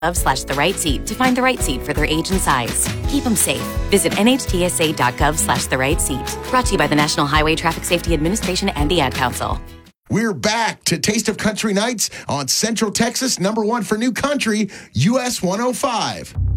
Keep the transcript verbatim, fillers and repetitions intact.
slash the right seat to find the right seat for their age and size. Keep them safe. Visit nhtsa.gov slash the right seat. Brought to you by the National Highway Traffic Safety Administration and the Ad Council. We're back to Taste of Country Nights on Central Texas, number one for new country, U S one oh five.